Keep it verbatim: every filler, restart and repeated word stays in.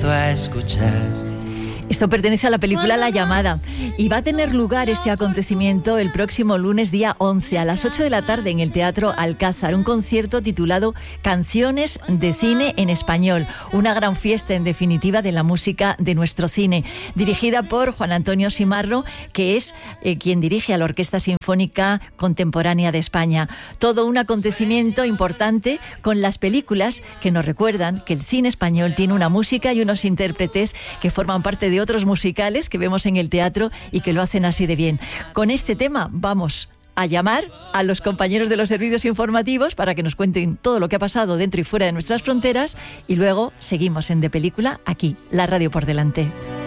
dispuesto a escuchar. Esto pertenece a la película La Llamada y va a tener lugar este acontecimiento el próximo lunes día once a las ocho de la tarde en el Teatro Alcázar, un concierto titulado Canciones de Cine en Español, una gran fiesta en definitiva de la música de nuestro cine, dirigida por Juan Antonio Simarro, que es eh, quien dirige a la Orquesta Sinfónica Contemporánea de España. Todo un acontecimiento importante con las películas que nos recuerdan que el cine español tiene una música y unos intérpretes que forman parte de otros musicales que vemos en el teatro y que lo hacen así de bien. Con este tema vamos a llamar a los compañeros de los servicios informativos para que nos cuenten todo lo que ha pasado dentro y fuera de nuestras fronteras y luego seguimos en De Película, aquí, la radio por delante.